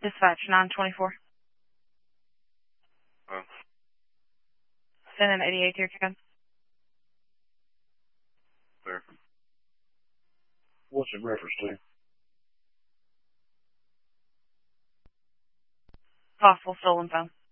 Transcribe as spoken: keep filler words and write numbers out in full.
Dispatch nine twenty-four. Oh. Send an eighty-eight to your chicken. There. What's it reference to? Possible stolen phone.